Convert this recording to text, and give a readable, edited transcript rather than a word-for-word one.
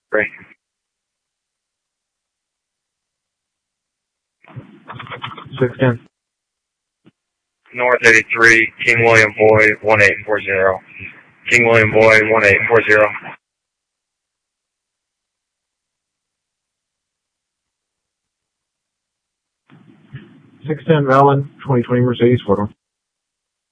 Great. $610. North 83, King William Boy, 1840. King William Boy, 1840. $610 Valid, 2020 Mercedes photo.